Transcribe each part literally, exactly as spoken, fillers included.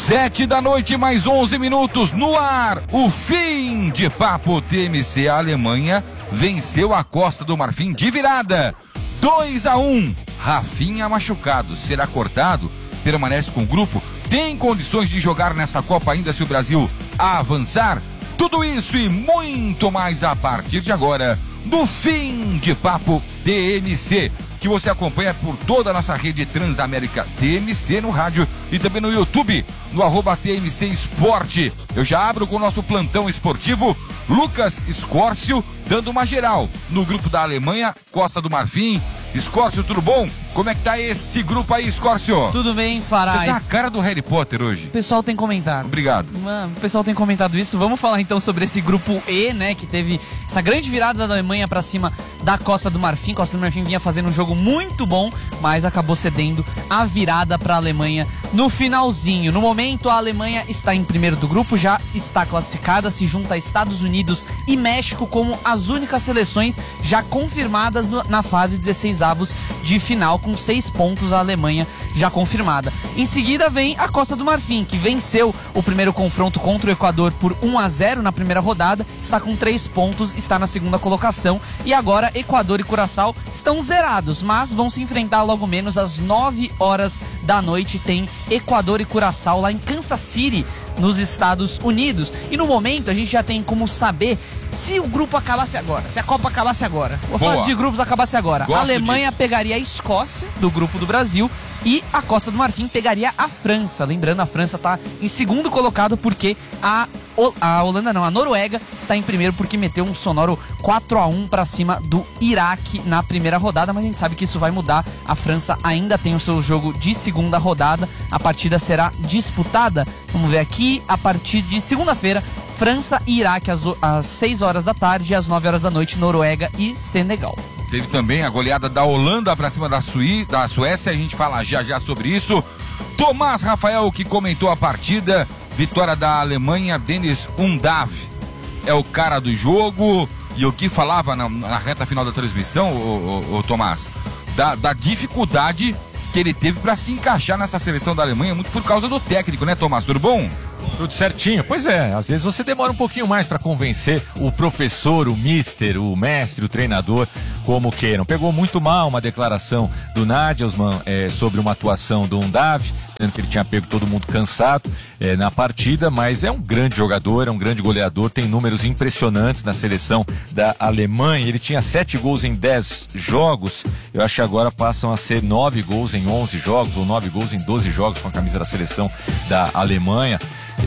Sete da noite, mais onze minutos, no ar, o fim de papo T M C. A Alemanha venceu a Costa do Marfim de virada, dois a um. Rafinha machucado, será cortado, permanece com o grupo, tem condições de jogar nessa Copa ainda se o Brasil avançar? Tudo isso e muito mais a partir de agora, no fim de papo T M C, que você acompanha por toda a nossa rede Transamérica T M C no rádio e também no YouTube, no arroba T M C Esporte. Eu já abro com o nosso plantão esportivo, Lucas Escórcio, dando uma geral no grupo da Alemanha, Costa do Marfim. Escórcio, tudo bom? Como é que tá esse grupo aí, Escórcio? Tudo bem, Faraz. Você tá a cara do Harry Potter hoje. O pessoal tem comentado. Obrigado. Mano, o pessoal tem comentado isso. Vamos falar então sobre esse grupo E, né? Que teve essa grande virada da Alemanha pra cima da Costa do Marfim. Costa do Marfim vinha fazendo um jogo muito bom, mas acabou cedendo a virada pra Alemanha no finalzinho. No momento, a Alemanha está em primeiro do grupo, já está classificada, se junta a Estados Unidos e México como as únicas seleções já confirmadas no, na fase dezesseis avos de final, com seis pontos a Alemanha já confirmada. Em seguida vem a Costa do Marfim, que venceu o primeiro confronto contra o Equador por um a zero na primeira rodada, está com três pontos, está na segunda colocação, e agora Equador e Curaçao estão zerados, mas vão se enfrentar logo menos às nove horas da noite. Tem Equador e Curaçao lá em Kansas City, nos Estados Unidos. E no momento a gente já tem como saber se o grupo acabasse agora, se a Copa acabasse agora, a fase de grupos acabasse agora. Gosto a Alemanha disso. pegaria a Escócia do grupo do Brasil e a Costa do Marfim pegaria a França. Lembrando, a França está em segundo colocado porque a, a Holanda não, a Noruega está em primeiro porque meteu um sonoro quatro a um para cima do Iraque na primeira rodada, mas a gente sabe que isso vai mudar. A França ainda tem o seu jogo de segunda rodada, a partida será disputada, vamos ver aqui, a partir de segunda-feira, França e Iraque às, às seis horas da tarde e às nove horas da noite, Noruega e Senegal. Teve também a goleada da Holanda pra cima da, Suí, da Suécia, a gente fala já já sobre isso. Tomás Rafael, que comentou a partida, vitória da Alemanha, Denis Undav é o cara do jogo, e o que falava na, na reta final da transmissão, o, o, o Tomás, da, da dificuldade que ele teve pra se encaixar nessa seleção da Alemanha, muito por causa do técnico, né, Tomás? Tudo bom? Tudo certinho. Pois é, às vezes você demora um pouquinho mais para convencer o professor, o mister, o mestre, o treinador, como queiram. Pegou muito mal uma declaração do Nagelsmann é, sobre uma atuação do Undav, dizendo que ele tinha pego todo mundo cansado é, na partida, mas é um grande jogador, é um grande goleador, tem números impressionantes na seleção da Alemanha. Ele tinha sete gols em dez jogos, eu acho que agora passam a ser nove gols em onze jogos, ou nove gols em doze jogos com a camisa da seleção da Alemanha.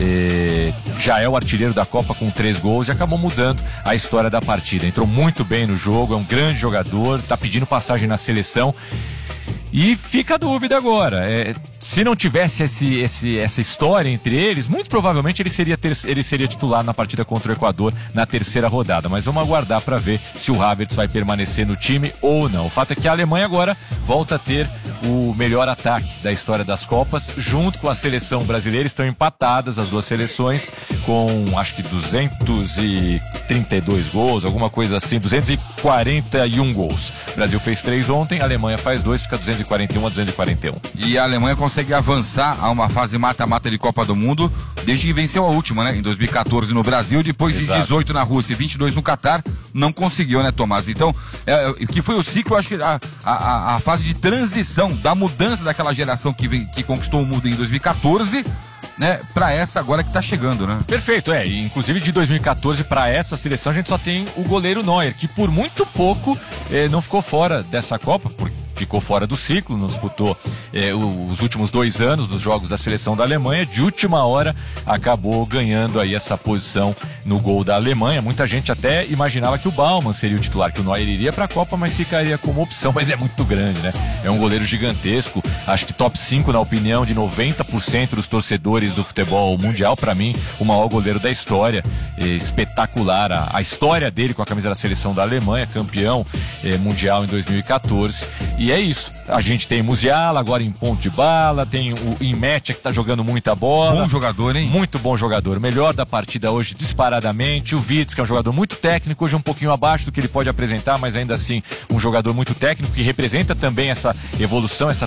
É, já é o artilheiro da Copa com três gols e acabou mudando a história da partida. Entrou muito bem no jogo, é um grande jogador, está pedindo passagem na seleção. E fica a dúvida agora, é, se não tivesse esse, esse, essa história entre eles, muito provavelmente ele seria, ter, ele seria titular na partida contra o Equador na terceira rodada, mas vamos aguardar para ver se o Havertz vai permanecer no time ou não. O fato é que a Alemanha agora volta a ter o melhor ataque da história das Copas, junto com a seleção brasileira. Estão empatadas as duas seleções com acho que duzentos e trinta e dois gols, alguma coisa assim, duzentos e quarenta e um gols. O Brasil fez três ontem, a Alemanha faz dois, fica duzentos e quarenta e um a duzentos e quarenta e um. E a Alemanha consegue avançar a uma fase mata-mata de Copa do Mundo desde que venceu a última, né? Em dois mil e quatorze no Brasil, depois Exato. de dezoito na Rússia e vinte e dois no Catar, não conseguiu, né, Tomás? Então, é, que foi o ciclo, acho que a, a, a fase de transição, da mudança daquela geração que, vem, que conquistou o mundo em dois mil e quatorze, né, pra essa agora que tá chegando, né? Perfeito, é, e inclusive de dois mil e quatorze pra essa seleção a gente só tem o goleiro Neuer, que por muito pouco eh, não ficou fora dessa Copa, porque ficou fora do ciclo, não disputou eh, os últimos dois anos dos jogos da seleção da Alemanha. De última hora acabou ganhando aí essa posição no gol da Alemanha. Muita gente até imaginava que o Baumann seria o titular, que o Neuer iria pra Copa, mas ficaria como opção, mas é muito grande, né? É um goleiro gigantesco, acho que top cinco na opinião de noventa por cento dos torcedores do futebol mundial. Pra mim, o maior goleiro da história, eh, espetacular a, a história dele com a camisa da seleção da Alemanha, campeão eh, mundial em dois mil e quatorze. E é isso, a gente tem Musiala agora em ponto de bala, tem o Imetcha que tá jogando muita bola. Bom jogador, hein? Muito bom jogador, melhor da partida hoje disparadamente. O Wirtz, que é um jogador muito técnico, hoje um pouquinho abaixo do que ele pode apresentar, mas ainda assim um jogador muito técnico, que representa também essa evolução, essa transição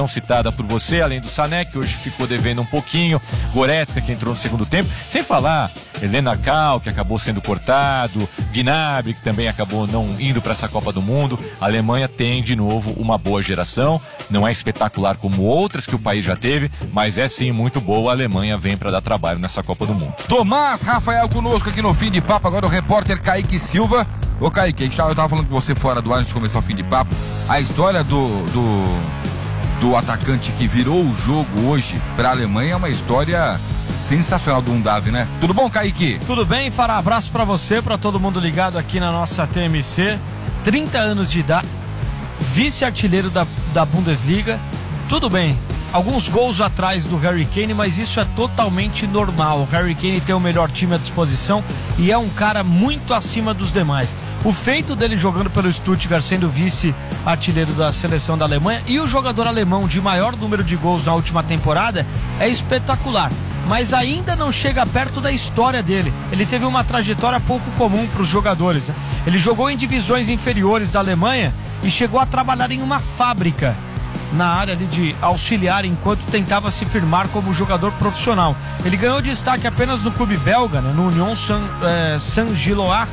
geração citada por você, além do Sané, que hoje ficou devendo um pouquinho, Goretzka, que entrou no segundo tempo, sem falar Helena Cal, que acabou sendo cortado, Gnabry, que também acabou não indo para essa Copa do Mundo. A Alemanha tem de novo uma boa geração, não é espetacular como outras que o país já teve, mas é sim muito boa. A Alemanha vem para dar trabalho nessa Copa do Mundo. Tomás Rafael conosco aqui no Fim de Papo, agora o repórter Kaique Silva. Ô Kaique, a gente tava, eu tava falando com você fora do ar antes de começar o Fim de Papo, a história do, do, do atacante que virou o jogo hoje para a Alemanha é uma história sensacional do Undav, né? Tudo bom, Kaique? Tudo bem, Fará? Abraço pra você, pra todo mundo ligado aqui na nossa T M C. trinta anos de idade, vice-artilheiro da, da Bundesliga. Tudo bem, alguns gols atrás do Harry Kane, mas isso é totalmente normal. O Harry Kane tem o melhor time à disposição e é um cara muito acima dos demais. O feito dele jogando pelo Stuttgart, sendo vice-artilheiro da seleção da Alemanha, e o jogador alemão de maior número de gols na última temporada é espetacular, mas ainda não chega perto da história dele. Ele teve uma trajetória pouco comum para os jogadores, né? Ele jogou em divisões inferiores da Alemanha e chegou a trabalhar em uma fábrica na área ali de auxiliar enquanto tentava se firmar como jogador profissional. Ele ganhou destaque apenas no clube belga, né, no Union Saint-Gilloise,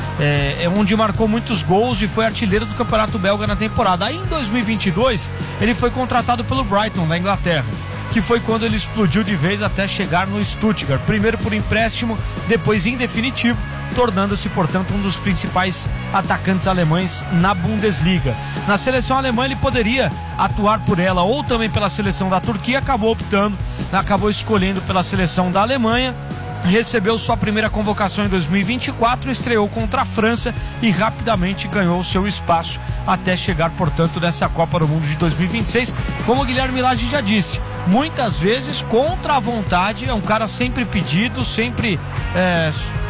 é, é onde marcou muitos gols e foi artilheiro do campeonato belga na temporada. Aí em dois mil e vinte e dois ele foi contratado pelo Brighton da Inglaterra, que foi quando ele explodiu de vez até chegar no Stuttgart, primeiro por empréstimo, depois em definitivo, tornando-se, portanto, um dos principais atacantes alemães na Bundesliga. Na seleção alemã ele poderia atuar por ela ou também pela seleção da Turquia, acabou optando, acabou escolhendo pela seleção da Alemanha. Recebeu sua primeira convocação em dois mil e vinte e quatro, estreou contra a França e rapidamente ganhou o seu espaço até chegar, portanto, nessa Copa do Mundo de dois mil e vinte e seis. Como o Guilherme Lage já disse, muitas vezes contra a vontade, é um cara sempre pedido, sempre é,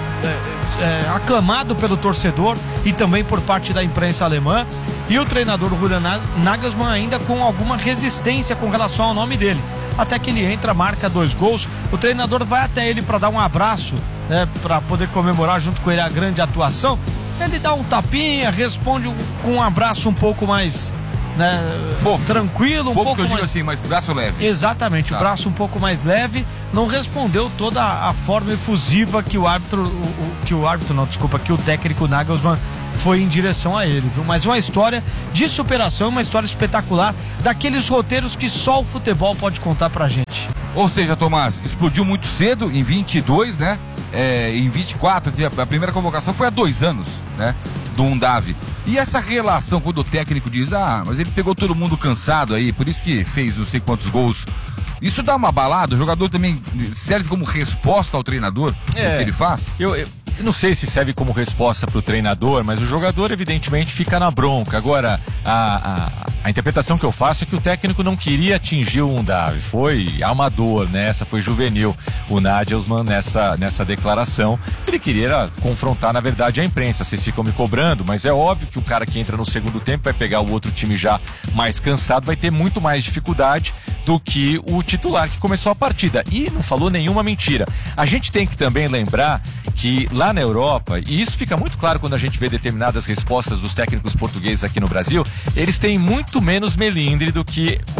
é, é, aclamado pelo torcedor e também por parte da imprensa alemã. E o treinador Julian Nagelsmann ainda com alguma resistência com relação ao nome dele. Até que ele entra, marca dois gols, o treinador vai até ele para dar um abraço, né, para poder comemorar junto com ele a grande atuação. Ele dá um tapinha, responde com um abraço um pouco mais, né, fofo, tranquilo, um fofo pouco que eu mais... digo assim, mas braço leve. Exatamente, tá. O braço um pouco mais leve, não respondeu toda a forma efusiva que o árbitro, o, o, que o árbitro não, desculpa, que o técnico Nagelsmann foi em direção a ele, viu? Mas uma história de superação, uma história espetacular, daqueles roteiros que só o futebol pode contar pra gente. Ou seja, Tomás, explodiu muito cedo, em vinte e dois, né? É, em vinte e quatro, a primeira convocação foi há dois anos, né? Do Undav. E essa relação quando o técnico diz, ah, mas ele pegou todo mundo cansado aí, por isso que fez não sei quantos gols. Isso dá uma balada, o jogador também serve como resposta ao treinador, é, o que ele faz? Eu, eu, eu não sei se serve como resposta para o treinador, mas o jogador evidentemente fica na bronca. Agora, a, a, a interpretação que eu faço é que o técnico não queria atingir o Undav, foi amador, né? Essa foi juvenil, o Nagelsmann nessa, nessa declaração. Ele queria confrontar, na verdade, a imprensa. Vocês ficam me cobrando, mas é óbvio que o cara que entra no segundo tempo vai pegar o outro time já mais cansado, vai ter muito mais dificuldade do que o titular que começou a partida. E não falou nenhuma mentira. A gente tem que também lembrar que lá na Europa, e isso fica muito claro quando a gente vê determinadas respostas dos técnicos portugueses aqui no Brasil, eles têm muito menos melindre do que, o,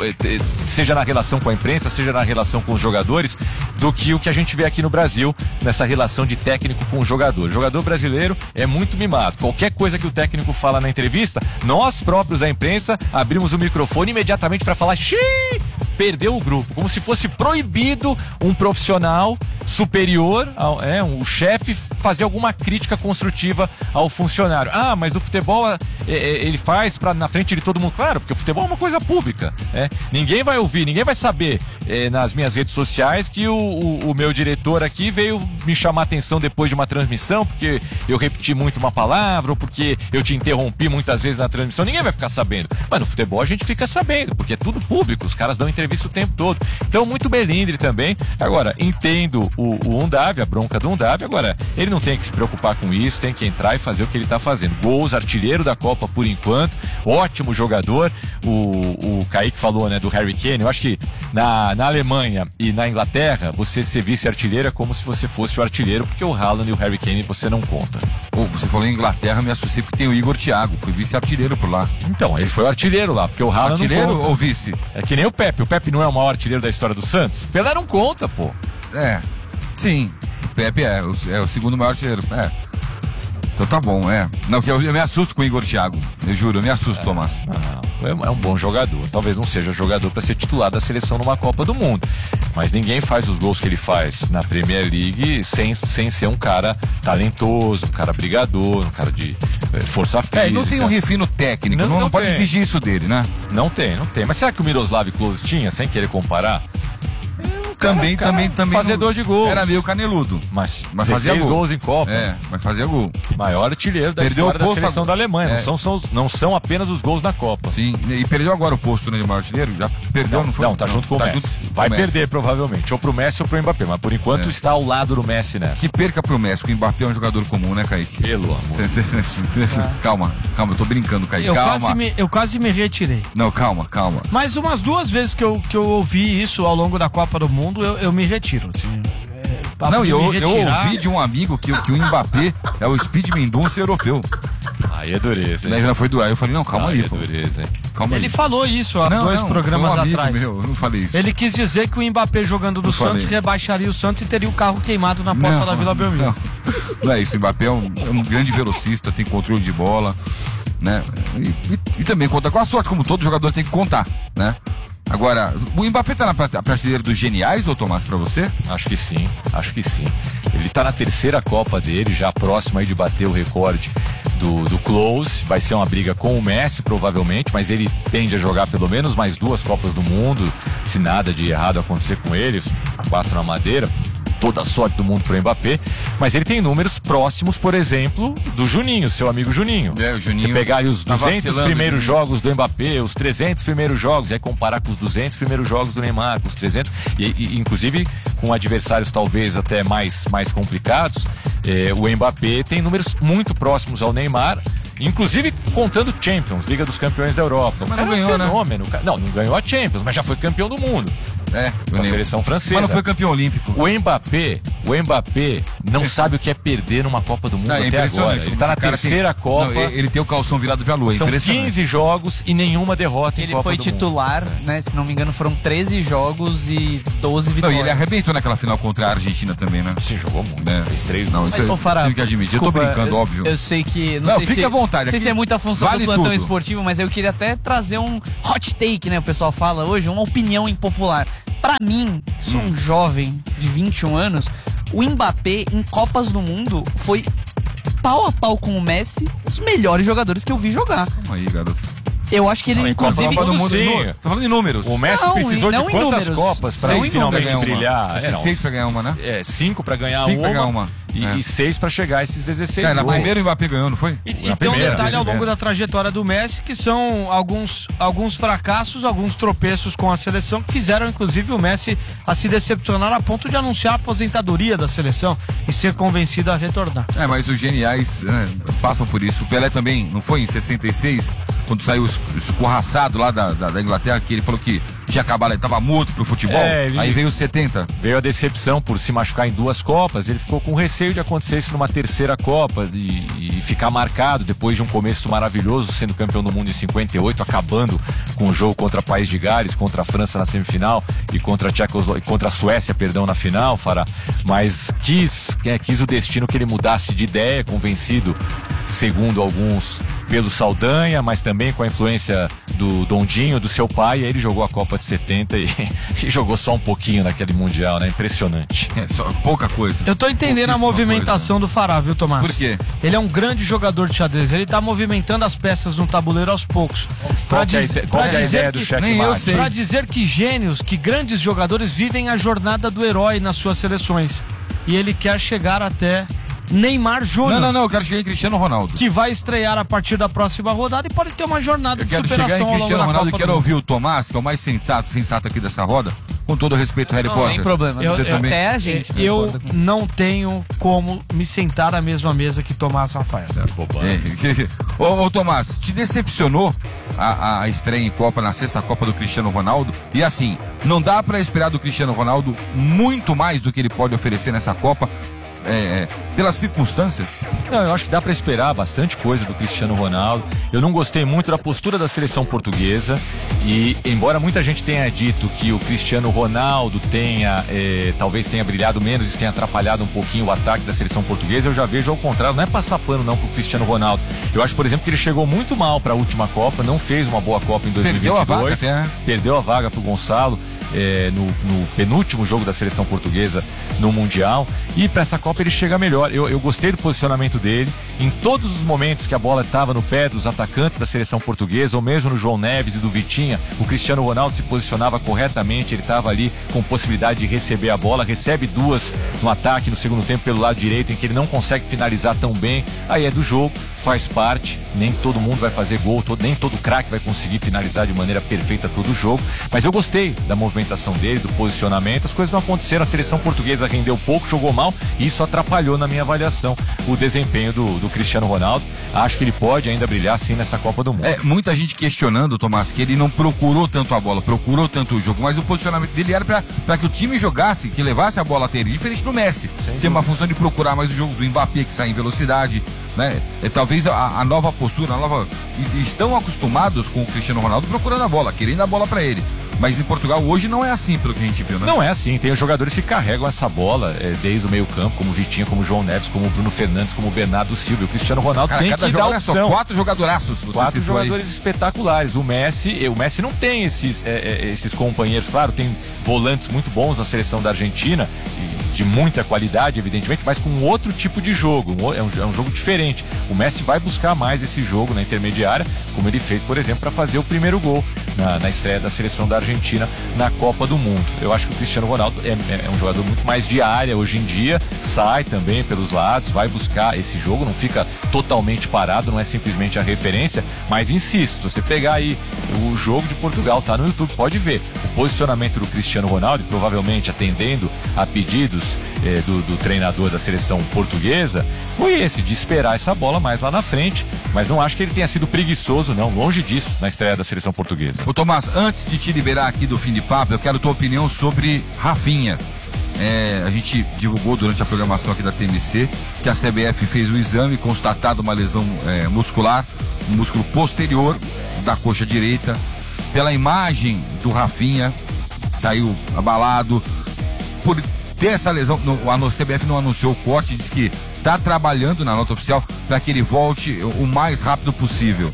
o, seja na relação com a imprensa, seja na relação com os jogadores, do que o que a gente vê aqui no Brasil, nessa relação de técnico com o jogador. O jogador brasileiro é muito mimado. Qualquer coisa que o técnico fala na entrevista, nós próprios, a imprensa, abrimos o microfone imediatamente para falar xiii, perdeu o grupo, como se fosse proibido um profissional superior, ao, é, um chefe, fazer alguma crítica construtiva ao funcionário. Ah, mas o futebol é, é, ele faz pra, na frente de todo mundo. Claro, porque o futebol é uma coisa pública. É. Ninguém vai ouvir, ninguém vai saber é, nas minhas redes sociais que o, o, o meu diretor aqui veio me chamar a atenção depois de uma transmissão, porque eu repeti muito uma palavra, ou porque eu te interrompi muitas vezes na transmissão. Ninguém vai ficar sabendo. Mas no futebol a gente fica sabendo, porque é tudo público. Os caras dão entrevista serviço o tempo todo. Então, muito melindre também. Agora, entendo o, o Undav, a bronca do Undav. Agora, ele não tem que se preocupar com isso, tem que entrar e fazer o que ele tá fazendo. Gols, artilheiro da Copa por enquanto, ótimo jogador. O, o Kaique falou, né, do Harry Kane. Eu acho que na, na Alemanha e na Inglaterra, você ser vice-artilheiro é como se você fosse o artilheiro, porque o Haaland e o Harry Kane você não conta. Oh, você falou em Inglaterra, me assustei porque tem o Igor Thiago, foi vice-artilheiro por lá. Então, ele foi o artilheiro lá, porque o Haaland Artilheiro não conta. ou vice? É que nem o Pepe. O Pepe não é o maior artilheiro da história do Santos? Pelé não conta, pô. É, sim. O Pepe é, o- é o segundo maior artilheiro. É. Então tá bom, é. Não, que eu, eu me assusto com o Igor Thiago. Eu juro, eu me assusto, Tomás. Não, é, é um bom jogador. Talvez não seja jogador para ser titular da seleção numa Copa do Mundo. Mas ninguém faz os gols que ele faz na Premier League sem, sem ser um cara talentoso, um cara brigador, um cara de eh, força física. É, e não tem um refino técnico, Não- não, não, não pode tem. exigir isso dele, né? Não tem, não tem. Mas será que o Miroslav Klose tinha, sem querer comparar? Também, cara, também, também. fazedor não- de gols. Era meio caneludo. Mas, Mas fazia dezesseis gol. gols em Copa. É, mas fazia gol. Maior artilheiro da Perdeu história o da posto seleção agora. da Alemanha. É. Não, são, são os- não são apenas os gols na Copa. Sim, e perdeu agora o posto né, de maior artilheiro? Já perdeu, não, foi? Não, tá junto com o Messi. junto com Vai o Messi. perder, provavelmente. Ou pro Messi ou pro Mbappé. Mas por enquanto É. está ao lado do Messi nessa. Que perca pro Messi, que o Mbappé é um jogador comum, né, Kaique? Pelo amor. Calma, calma, eu tô brincando, Kaique. Eu quase, Calma. me, eu quase me retirei. Não, calma, calma. Mas umas duas vezes que eu, que eu ouvi isso ao longo da Copa do Mundo, eu, eu me retiro. Assim, é, papo Não, de e eu, me eu retirar. ouvi de um amigo que, o- que o Mbappé é o Speed Mendonça europeu. Aí é dureza, Daí hein? já foi do ar. Eu falei, não, calma Aí aí, é pô. dureza, hein? Calma Ele aí. falou isso há Não, dois não, programas foi um amigo atrás. meu, eu não falei isso. Ele quis dizer que o Mbappé jogando do Não Santos falei. rebaixaria o Santos e teria o carro queimado na porta da Vila Belmiro. Não, não é isso, o Mbappé é um, é um grande velocista, tem controle de bola, né? E, e- e também conta com a sorte, como todo jogador tem que contar, né? Agora, o Mbappé tá na prate- prateleira dos geniais, ô Tomás, pra você? Acho que sim, acho que sim. Ele tá na terceira Copa dele, já próximo aí de bater o recorde do, do Klose. Vai ser uma briga com o Messi, provavelmente, mas ele tende a jogar pelo menos mais duas Copas do Mundo, se nada de errado acontecer com ele, quatro na madeira. Toda a sorte do mundo pro Mbappé, mas ele tem números próximos, por exemplo, do Juninho, seu amigo Juninho. É, o Juninho Você pegar ali os tá duzentos vacilando, primeiros Juninho. jogos do Mbappé, os trezentos primeiros jogos, e aí comparar com os duzentos primeiros jogos do Neymar, com os trezentos, e, e, inclusive com adversários talvez até mais, mais complicados, eh, o Mbappé tem números muito próximos ao Neymar, inclusive contando Champions, Liga dos Campeões da Europa. Mas O cara não é um ganhou, né? fenômeno. O cara- Não, não ganhou a Champions, mas já foi campeão do mundo. É, Com a seleção francesa. Mas não foi campeão olímpico. O Mbappé, o Mbappé não sabe o que é perder numa Copa do Mundo Não, é até impressionante. agora. Ele tá Esse na cara terceira tem- Copa. Não, ele ele tem o calção virado pra lua, é São impressionante. quinze jogos e nenhuma derrota em Ele Copa foi do titular, né? Se não me engano, foram treze jogos e doze Não, vitórias. e ele arrebentou naquela final contra a Argentina também, né? Mundo. Se jogou muito. É. Fez três Não, gols. isso é- Ô, Fará, tenho que admitir, eu tô desculpa, brincando, eu, óbvio. Eu sei que. Não, Não, sei fique se, à vontade, Não sei aqui se é muita função vale do plantão tudo. esportivo, mas eu queria até trazer um hot take, né? O pessoal fala hoje, uma opinião impopular. Pra mim, sou Hum. um jovem de vinte e um anos, o Mbappé em Copas do Mundo foi pau a pau com o Messi, um dos melhores jogadores que eu vi jogar. Calma aí, garoto. Eu acho que ele, Não, em inclusive. Copa do Mundo, Sim. sim. Tô falando em números. O Messi Não, precisou não de em quantas números. Copas pra Seis pra finalmente ganhar uma. brilhar? Acho que É, não. seis pra ganhar uma, né? É, cinco pra ganhar Cinco uma, pra ganhar uma. E, É. e seis pra chegar a esses dezesseis É, na gols. primeira o Mbappé ganhou, não foi? E, Na e tem um primeira, detalhe ao primeira. longo da trajetória do Messi, que são alguns, alguns fracassos, alguns tropeços com a seleção, que fizeram inclusive o Messi a se decepcionar a ponto de anunciar a aposentadoria da seleção e ser convencido a retornar. É, mas os geniais é, passam por isso. O Pelé também, não foi em sessenta e seis, quando saiu es- escorraçado lá da, da, da Inglaterra, que ele falou que tinha acabado, ele tava morto pro futebol. É, ele- Aí veio os setenta. Veio a decepção por se machucar em duas Copas. Ele ficou com receio de acontecer isso numa terceira Copa e, e ficar marcado depois de um começo maravilhoso, sendo campeão do mundo em cinquenta e oito, acabando com o jogo contra o País de Gales, contra a França na semifinal e contra a, Tchecoslo... contra a Suécia, perdão, na final, Fará. Mas quis, é, quis o destino que ele mudasse de ideia, convencido, segundo alguns, pelo Saldanha, mas também com a influência do Dondinho, do seu pai. E aí ele jogou a Copa de setenta e, e jogou só um pouquinho naquele Mundial, né? Impressionante. É, só pouca coisa. Eu tô entendendo a Pouquíssima movimentação do Fará, viu, Tomás? Por quê? Ele é um grande jogador de xadrez, ele tá movimentando as peças no tabuleiro aos poucos. Qual Pra que é a diz- ide- pra qual que é a dizer ideia do que- checkmate? Nem eu sei. Pra dizer que gênios, que grandes jogadores vivem a jornada do herói nas suas seleções. E ele quer chegar até Neymar Júnior. Não, não, não, eu quero chegar em Cristiano Ronaldo. Que vai estrear a partir da próxima rodada e pode ter uma jornada Eu de quero superação chegar em ao longo Cristiano da Ronaldo e Copa quero do ouvir o Tomás, que é o mais sensato, sensato aqui dessa roda. Com todo respeito, Harry Potter. Sem problema. Eu- Você eu- também. Até a gente. né, Eu concorda com- não tenho como me sentar à mesma mesa que Tomás Rafael. É. Ô, ô Tomás, te decepcionou a, a estreia em Copa, na sexta Copa do Cristiano Ronaldo? E assim, não dá pra esperar do Cristiano Ronaldo muito mais do que ele pode oferecer nessa Copa, é, é, pelas circunstâncias? Não, eu acho que dá para esperar bastante coisa do Cristiano Ronaldo. Eu não gostei muito da postura da seleção portuguesa e, embora muita gente tenha dito que o Cristiano Ronaldo tenha, eh, talvez tenha brilhado menos, isso tenha atrapalhado um pouquinho o ataque da seleção portuguesa, eu já vejo ao contrário. Não é passar pano não pro Cristiano Ronaldo. Eu acho, por exemplo, que ele chegou muito mal para a última Copa, não fez uma boa Copa em dois mil e vinte e dois. Perdeu a vaga até, né? Perdeu a vaga pro Gonçalo. É, no, no penúltimo jogo da seleção portuguesa no Mundial, e para essa Copa ele chega melhor. Eu, eu gostei do posicionamento dele em todos os momentos que a bola estava no pé dos atacantes da seleção portuguesa, ou mesmo no João Neves e do Vitinha. O Cristiano Ronaldo se posicionava corretamente, ele estava ali com possibilidade de receber a bola, recebe duas no ataque no segundo tempo pelo lado direito, em que ele não consegue finalizar tão bem. Aí é do jogo, faz parte, nem todo mundo vai fazer gol, todo, nem todo craque vai conseguir finalizar de maneira perfeita todo o jogo, mas eu gostei da movimentação dele, do posicionamento. As coisas não aconteceram, a seleção portuguesa rendeu pouco, jogou mal, e isso atrapalhou na minha avaliação o desempenho do, do Cristiano Ronaldo. Acho que ele pode ainda brilhar sim nessa Copa do Mundo. É, muita gente questionando, Tomás, que ele não procurou tanto a bola, procurou tanto o jogo, mas o posicionamento dele era pra que o time jogasse, que levasse a bola até ele, diferente do Messi. Tem uma função de procurar mais o jogo do Mbappé, que sai em velocidade, né? É, talvez a, a nova postura, a nova... e- Estão acostumados com o Cristiano Ronaldo procurando a bola, querendo a bola pra ele. Mas em Portugal hoje não é assim, pelo que a gente viu, né? Não é assim, tem os jogadores que carregam essa bola é, desde o meio campo, como o Vitinha, como o João Neves, como o Bruno Fernandes, como o Bernardo Silva. O Cristiano Ronaldo Cara, tem cada que jogo, dar olha só, opção. quatro jogadoraços. Você Quatro citou aí. jogadores espetaculares. O Messi, o Messi não tem esses, é, é, esses companheiros. Claro, tem volantes muito bons na seleção da Argentina, e de muita qualidade, evidentemente, mas com outro tipo de jogo. Um- É um, é um jogo diferente. O Messi vai buscar mais esse jogo na intermediária, como ele fez, por exemplo, para fazer o primeiro gol na, na estreia da seleção da Argentina na Copa do Mundo. Eu acho que o Cristiano Ronaldo é, é- é um jogador muito mais de área hoje em dia, sai também pelos lados, vai buscar esse jogo, não fica totalmente parado, não é simplesmente a referência, mas insisto, se você pegar aí o jogo de Portugal, tá no YouTube, pode ver o posicionamento do Cristiano Ronaldo, provavelmente atendendo a pedidos eh, do, do treinador da seleção portuguesa, foi esse, de esperar essa bola mais lá na frente, mas não acho que ele tenha sido preguiçoso, não, longe disso, na estreia da seleção portuguesa. Ô Tomás, antes de te liberar aqui do fim de papo, eu quero tua opinião sobre Rafinha. É, a gente divulgou durante a programação aqui da T M C que a C B F fez o exame, constatado uma lesão é, muscular, um músculo posterior da coxa direita. Pela imagem do Rafinha, saiu abalado. Por ter essa lesão, no, a C B F não anunciou o corte, diz que está trabalhando na nota oficial para que ele volte o mais rápido possível.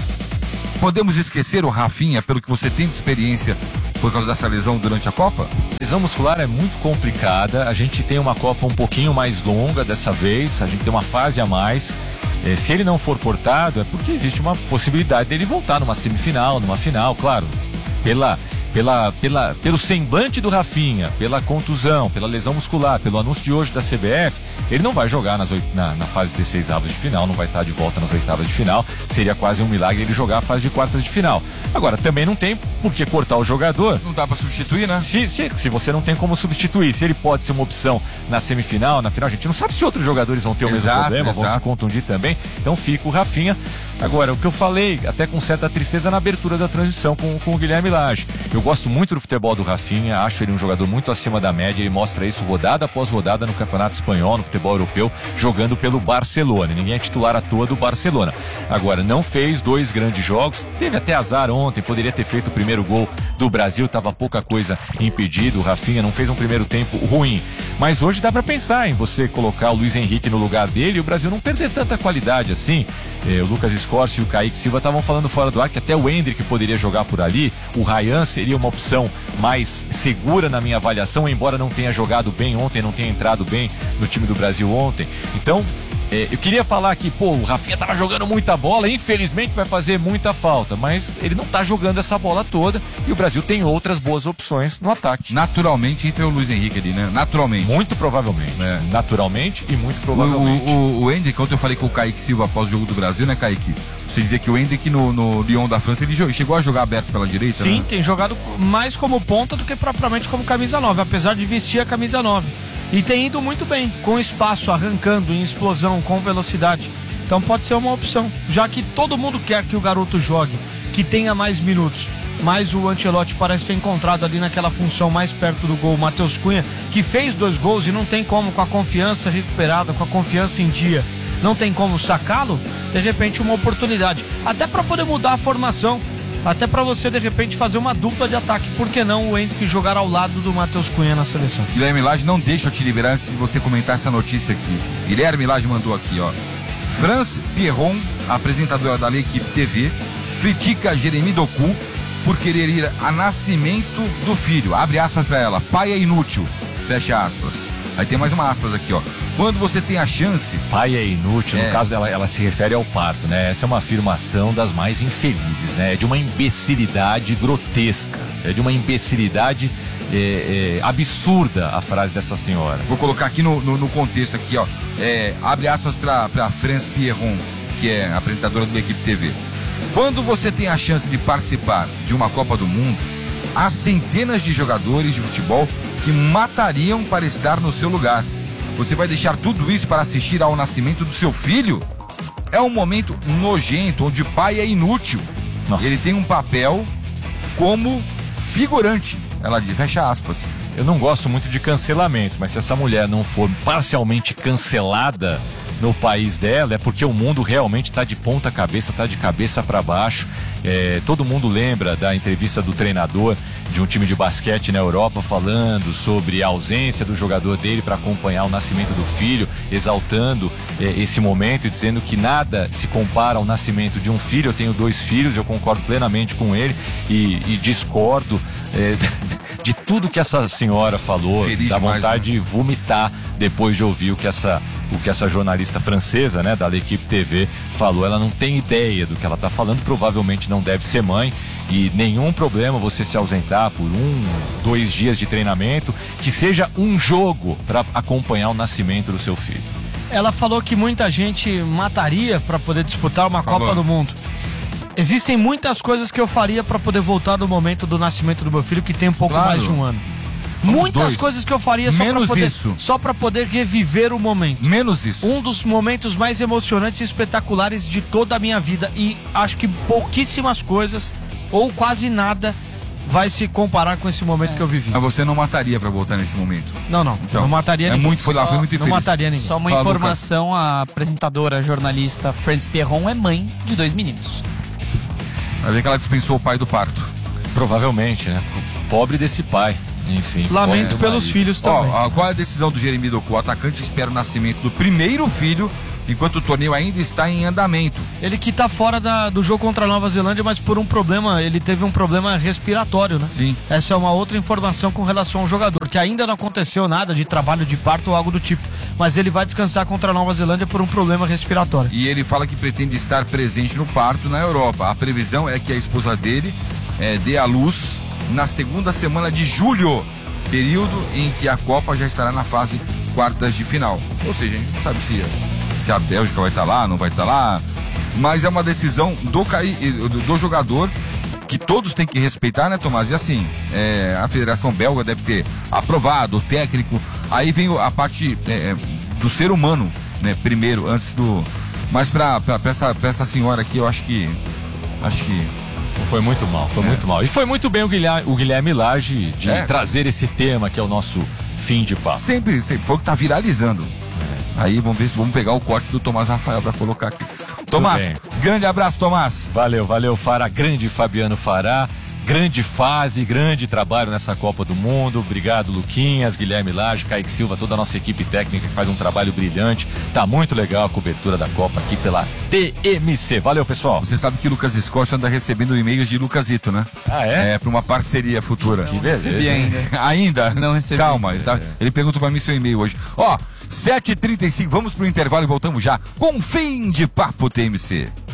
Podemos esquecer o Rafinha, pelo que você tem de experiência por causa dessa lesão durante a Copa? A lesão muscular é muito complicada, a gente tem uma Copa um pouquinho mais longa dessa vez, a gente tem uma fase a mais. Eh, se ele não for cortado, é porque existe uma possibilidade dele voltar numa semifinal, numa final, claro, pela, pela, pela, pelo semblante do Rafinha, pela contusão, pela lesão muscular, pelo anúncio de hoje da C B F, ele não vai jogar nas oit- na, na fase dezesseis avos de final, não vai estar de volta nas oitavas de final, seria quase um milagre ele jogar a fase de quartas de final. Agora, também não tem por que cortar o jogador. Não dá para substituir, né? Se, se, se você não tem como substituir, se ele pode ser uma opção na semifinal, na final, a gente não sabe se outros jogadores vão ter o mesmo Exato, problema, vão se exato. contundir também. Então fica o Rafinha. Agora, o que eu falei, até com certa tristeza na abertura da transmissão com, com o Guilherme Lage. Eu gosto muito do futebol do Rafinha, acho ele um jogador muito acima da média, ele mostra isso rodada após rodada no Campeonato Espanhol, no futebol europeu, jogando pelo Barcelona. Ninguém é titular à toa do Barcelona. Agora, não fez dois grandes jogos, teve até azar ontem, poderia ter feito o primeiro gol do Brasil, estava pouca coisa impedido, o Rafinha não fez um primeiro tempo ruim. Mas hoje dá para pensar em você colocar o Luiz Henrique no lugar dele e o Brasil não perder tanta qualidade assim. Eh, o Lucas Escorcio e o Kaique Silva estavam falando fora do ar que até o Endrick poderia jogar por ali, o Ryan seria uma opção mais segura na minha avaliação, embora não tenha jogado bem ontem, não tenha entrado bem no time do Brasil ontem. Então, É, eu queria falar que, pô, o Rafinha tava jogando muita bola, infelizmente vai fazer muita falta, mas ele não tá jogando essa bola toda e o Brasil tem outras boas opções no ataque. Naturalmente entra o Luiz Henrique ali, né? Naturalmente. Muito provavelmente. É. Naturalmente e muito O, provavelmente. o, o, o Hendrick, ontem eu falei com o Kaique Silva após o jogo do Brasil, né, Kaique? Você dizia que o Hendrick no, no Lyon da França, ele jo- chegou a jogar aberto pela direita, Sim, né? tem jogado mais como ponta do que propriamente como camisa nove, apesar de vestir a camisa nove. E tem ido muito bem, com espaço, arrancando, em explosão, com velocidade. Então pode ser uma opção, já que todo mundo quer que o garoto jogue, que tenha mais minutos. Mas o Ancelotti parece ter encontrado ali naquela função mais perto do gol o Matheus Cunha, que fez dois gols e não tem como, com a confiança recuperada, com a confiança em dia, não tem como sacá-lo, de repente uma oportunidade. Até para poder mudar a formação, até para você de repente fazer uma dupla de ataque. Por que não o Hendrick jogar ao lado do Matheus Cunha na seleção? Guilherme Lage, não deixa eu te liberar antes de você comentar essa notícia aqui. Guilherme Lage mandou aqui, ó. France Pierron, apresentadora da L'Equipe T V, critica Jeremy Doku por querer ir a nascimento do filho. Abre aspas pra ela. Pai é inútil. Fecha aspas. Aí tem mais uma aspas aqui, ó. Quando você tem a chance... Pai é inútil, É. no caso ela, ela se refere ao parto, né? Essa é uma afirmação das mais infelizes, né? É de uma imbecilidade grotesca, é de uma imbecilidade é, é, absurda a frase dessa senhora. Vou colocar aqui no, no, no contexto aqui, ó. É, abre aspas pra, pra France Pierron, que é apresentadora do Equipe T V. Quando você tem a chance de participar de uma Copa do Mundo, há centenas de jogadores de futebol que matariam para estar no seu lugar. Você vai deixar tudo isso para assistir ao nascimento do seu filho? É um momento nojento, onde o pai é inútil. Nossa. Ele tem um papel como figurante. Ela diz, fecha aspas. Eu não gosto muito de cancelamentos, mas se essa mulher não for parcialmente cancelada no país dela, é porque o mundo realmente está de ponta cabeça, está de cabeça para baixo. É, todo mundo lembra da entrevista do treinador de um time de basquete na Europa falando sobre a ausência do jogador dele para acompanhar o nascimento do filho, exaltando é, esse momento e dizendo que nada se compara ao nascimento de um filho. Eu tenho dois filhos, eu concordo plenamente com ele e, e discordo é, de tudo que essa senhora falou. Feliz dá demais, vontade né? de vomitar depois de ouvir o que essa, o que essa jornalista francesa, né, da L'Equipe T V falou. Ela não tem ideia do que ela está falando, provavelmente não deve ser mãe e nenhum problema você se ausentar por um, dois dias de treinamento, que seja um jogo para acompanhar o nascimento do seu filho. Ela falou que muita gente mataria para poder disputar uma Falou. Copa do Mundo. Existem muitas coisas que eu faria para poder voltar no momento do nascimento do meu filho, que tem um pouco Claro. mais de um ano. Somos Muitas dois. coisas que eu faria só para Menos poder, isso. só para poder reviver o momento. Menos isso. Um dos momentos mais emocionantes e espetaculares de toda a minha vida, e acho que pouquíssimas coisas ou quase nada vai se comparar com esse momento que eu vivi. Mas você não mataria pra voltar nesse momento. Não, não. Então, não mataria é ninguém. muito, foi lá, foi muito Não infeliz. mataria ninguém. Só uma Fala, informação, a apresentadora, a jornalista France Pierron é mãe de dois meninos. Vai ver que ela dispensou o pai do parto. Provavelmente, né? Pobre desse pai. Enfim. Lamento pobre pelos marido. filhos também. Ó, ó, qual é a decisão do Jeremy Doku? O atacante espera o nascimento do primeiro filho, enquanto o torneio ainda está em andamento. Ele que tá fora da- do jogo contra a Nova Zelândia, mas por um problema, ele teve um problema respiratório, né? Sim. Essa é uma outra informação com relação ao jogador, que ainda não aconteceu nada de trabalho de parto ou algo do tipo, mas ele vai descansar contra a Nova Zelândia por um problema respiratório. E ele fala que pretende estar presente no parto na Europa. A previsão é que a esposa dele é, dê à luz na segunda semana de julho, período em que a Copa já estará na fase quartas de final. Ou seja, a gente não sabe se, se a Bélgica vai estar lá, não vai estar lá, mas é uma decisão do, cai- do, do jogador que todos têm que respeitar, né, Tomás? E assim, é, a Federação Belga deve ter aprovado, o técnico, aí vem a parte é, do ser humano, né, primeiro, antes do... Mas pra, pra, pra, essa, pra essa senhora aqui, eu acho que... Acho que... Foi muito mal, foi É. muito mal. E foi muito bem o Guilherme, o Guilherme Lage de É. trazer esse tema que é o nosso fim de papo. Sempre, sempre foi o que tá viralizando. Aí vamos ver se vamos pegar o corte do Tomás Rafael pra colocar aqui. Tomás, bem. grande abraço, Tomás. Valeu, valeu, Fará. Grande Fabiano Fará. grande fase, grande trabalho nessa Copa do Mundo. Obrigado, Luquinhas, Guilherme Lage, Kaique Silva, toda a nossa equipe técnica que faz um trabalho brilhante. Tá muito legal a cobertura da Copa aqui pela T M C. Valeu, pessoal. Você sabe que Lucas Escorcio anda recebendo e-mails de Lucasito, né? Ah, é? É, pra uma parceria futura. Que beleza. recebi ainda. Ainda? Não recebi. Calma, ele, tá, ele perguntou pra mim seu e-mail hoje. Ó, sete e trinta e cinco, vamos pro intervalo e voltamos já com Fim de Papo T M C.